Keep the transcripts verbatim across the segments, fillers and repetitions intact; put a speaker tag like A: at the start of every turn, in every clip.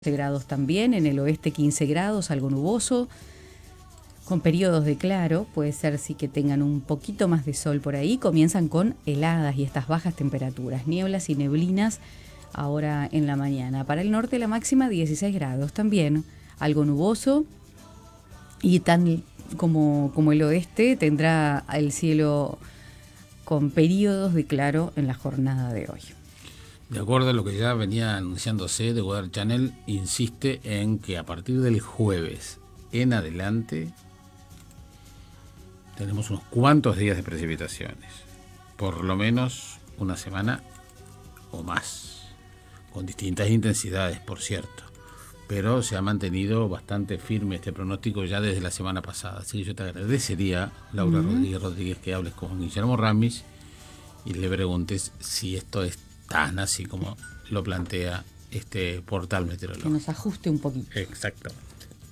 A: grados también, en el oeste quince grados, algo nuboso, con periodos de claro, puede ser sí que tengan un poquito más de sol por ahí, comienzan con heladas y estas bajas temperaturas, nieblas y neblinas ahora en la mañana. Para el norte la máxima dieciséis grados también, algo nuboso y tan como, como el oeste tendrá el cielo con periodos de claro en la jornada de hoy.
B: De acuerdo a lo que ya venía anunciándose, The Weather Channel insiste en que a partir del jueves en adelante tenemos unos cuantos días de precipitaciones, por lo menos una semana o más, con distintas intensidades, por cierto, pero se ha mantenido bastante firme este pronóstico ya desde la semana pasada, así que yo te agradecería, Laura uh-huh. Rodríguez Rodríguez, que hables con Guillermo Ramis y le preguntes si esto es tan así como lo plantea este portal meteorológico.
A: Que nos ajuste un poquito.
B: Exactamente.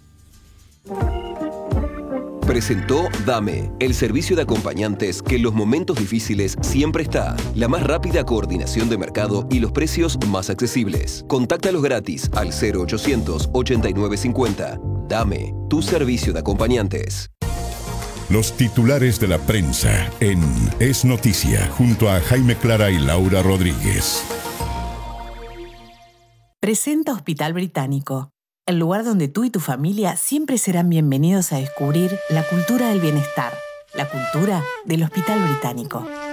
C: Presentó Dame, el servicio de acompañantes que en los momentos difíciles siempre está. La más rápida coordinación de mercado y los precios más accesibles. Contáctalos gratis al cero ochocientos ochenta y nueve cincuenta. Dame, tu servicio de acompañantes.
D: Los titulares de la prensa en Es Noticia, junto a Jaime Clara y Laura Rodríguez.
E: Presenta Hospital Británico, el lugar donde tú y tu familia siempre serán bienvenidos a descubrir la cultura del bienestar, la cultura del Hospital Británico.